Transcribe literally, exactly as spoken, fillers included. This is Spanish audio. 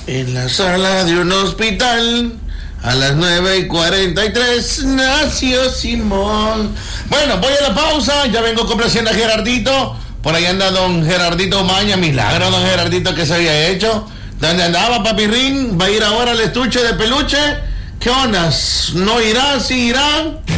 En la sala de un hospital, a las nueve y cuarenta y tres, nació Simón. Bueno, voy a la pausa, ya vengo complaciendo a Gerardito. Por ahí anda don Gerardito Maña, milagro don Gerardito que se había hecho. ¿Dónde andaba Papirrín? ¿Va a ir ahora al estuche de peluche? ¿Qué ondas? ¿No irá? ¿Sí irá?